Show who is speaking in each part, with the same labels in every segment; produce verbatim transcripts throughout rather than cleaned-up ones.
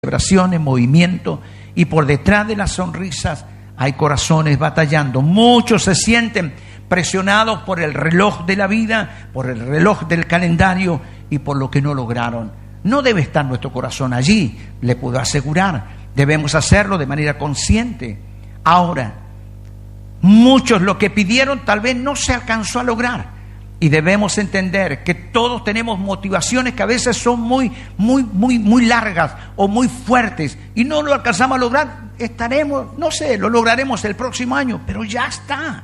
Speaker 1: celebraciones, movimiento, y por detrás de las sonrisas hay corazones batallando. Muchos se sienten presionados por el reloj de la vida, por el reloj del calendario y por lo que no lograron. No debe estar nuestro corazón allí, le puedo asegurar. Debemos hacerlo de manera consciente. Ahora, muchos lo que pidieron tal vez no se alcanzó a lograr. Y debemos entender que todos tenemos motivaciones que a veces son muy, muy, muy, muy largas o muy fuertes y no lo alcanzamos a lograr. Estaremos, no sé, lo lograremos el próximo año, pero ya está.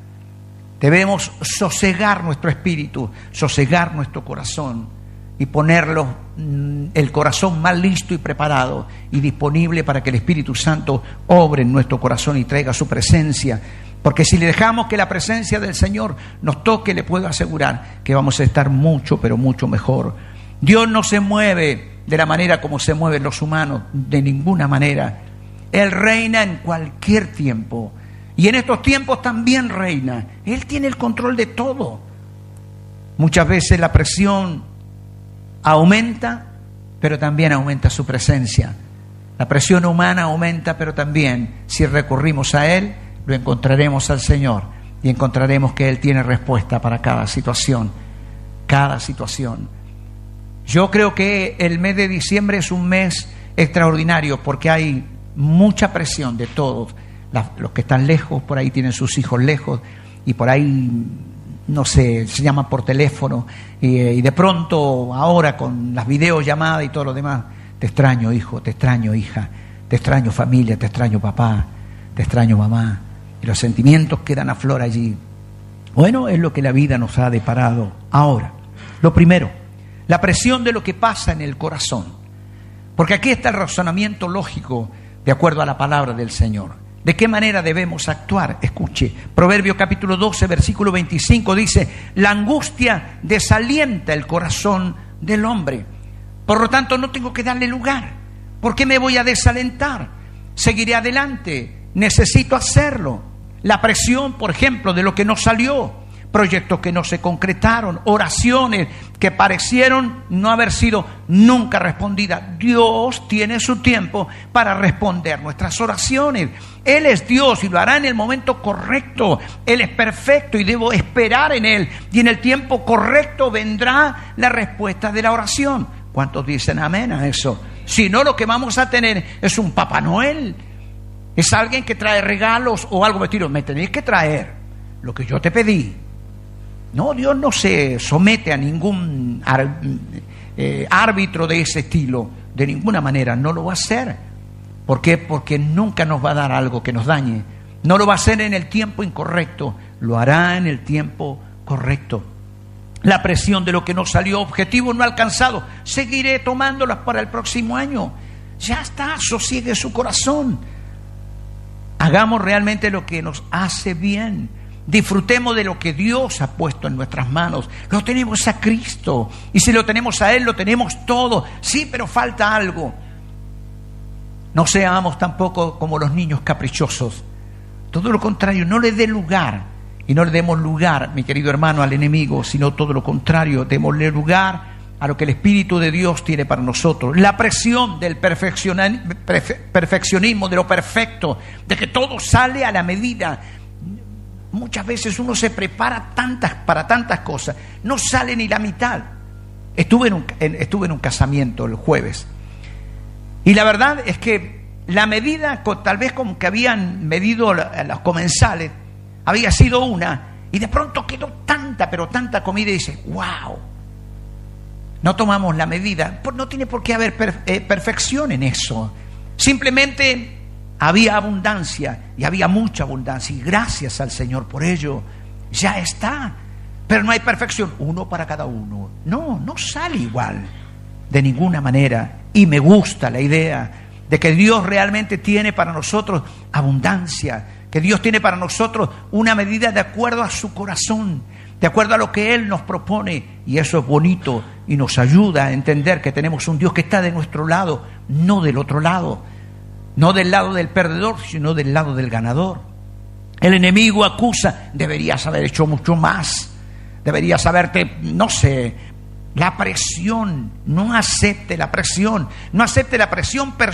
Speaker 1: Debemos sosegar nuestro espíritu, sosegar nuestro corazón y ponerlo, el corazón más listo y preparado y disponible para que el Espíritu Santo obre en nuestro corazón y traiga su presencia. Porque si le dejamos que la presencia del Señor nos toque, le puedo asegurar que vamos a estar mucho, pero mucho mejor. Dios no se mueve de la manera como se mueven los humanos, de ninguna manera. Él reina en cualquier tiempo. Y en estos tiempos también reina. Él tiene el control de todo. Muchas veces la presión aumenta, pero también aumenta su presencia. La presión humana aumenta, pero también si recurrimos a Él, lo encontraremos al Señor y encontraremos que Él tiene respuesta para cada situación, cada situación. Yo creo que el mes de diciembre es un mes extraordinario porque hay mucha presión de todos. Las, los que están lejos, por ahí tienen sus hijos lejos y por ahí, no sé, se llaman por teléfono y, y de pronto ahora con las videollamadas y todo lo demás, te extraño hijo, te extraño hija, te extraño familia, te extraño papá, te extraño mamá. Y los sentimientos quedan a flor allí. Bueno, es lo que la vida nos ha deparado. Ahora, lo primero, la presión de lo que pasa en el corazón. Porque aquí está el razonamiento lógico de acuerdo a la palabra del Señor. ¿De qué manera debemos actuar? Escuche, Proverbios capítulo doce, versículo veinticinco dice: la angustia desalienta el corazón del hombre. Por lo tanto, no tengo que darle lugar. ¿Por qué me voy a desalentar? Seguiré adelante. Necesito hacerlo. La presión, por ejemplo, de lo que no salió, proyectos que no se concretaron, oraciones que parecieron no haber sido nunca respondidas. Dios tiene su tiempo para responder nuestras oraciones. Él es Dios y lo hará en el momento correcto. Él es perfecto y debo esperar en Él. Y en el tiempo correcto vendrá la respuesta de la oración. ¿Cuántos dicen amén a eso? Si no, lo que vamos a tener es un Papá Noel. Es alguien que trae regalos o algo. Me tiro, me tenéis que traer lo que yo te pedí. No, Dios no se somete a ningún ar, eh, árbitro de ese estilo. De ninguna manera, no lo va a hacer. ¿Por qué? Porque nunca nos va a dar algo que nos dañe. No lo va a hacer en el tiempo incorrecto. Lo hará en el tiempo correcto. La presión de lo que no salió, objetivo no alcanzado, seguiré tomándolas para el próximo año. Ya está, sosiegue su corazón. Hagamos realmente lo que nos hace bien. Disfrutemos de lo que Dios ha puesto en nuestras manos. Lo tenemos a Cristo. Y si lo tenemos a Él, lo tenemos todo. Sí, pero falta algo. No seamos tampoco como los niños caprichosos. Todo lo contrario, no le dé lugar. Y no le demos lugar, mi querido hermano, al enemigo, sino todo lo contrario. Démosle lugar a lo que el Espíritu de Dios tiene para nosotros. La presión del perfeccionismo, de lo perfecto, de que todo sale a la medida. Muchas veces uno se prepara tantas, para tantas cosas, no sale ni la mitad. Estuve en, un, en, estuve en un casamiento el jueves y la verdad es que la medida, tal vez como que habían medido los comensales, había sido una y de pronto quedó tanta, pero tanta comida y dice, wow. No tomamos la medida, no tiene por qué haber per, eh, perfección en eso. Simplemente había abundancia y había mucha abundancia y gracias al Señor por ello. Ya está, pero no hay perfección, uno para cada uno. No, no sale igual de ninguna manera. Y me gusta la idea de que Dios realmente tiene para nosotros abundancia, que Dios tiene para nosotros una medida de acuerdo a su corazón, de acuerdo a lo que Él nos propone, y eso es bonito y nos ayuda a entender que tenemos un Dios que está de nuestro lado, no del otro lado, no del lado del perdedor, sino del lado del ganador. El enemigo acusa, deberías haber hecho mucho más, deberías haberte, no sé, La presión, no acepte la presión, no acepte la presión personal.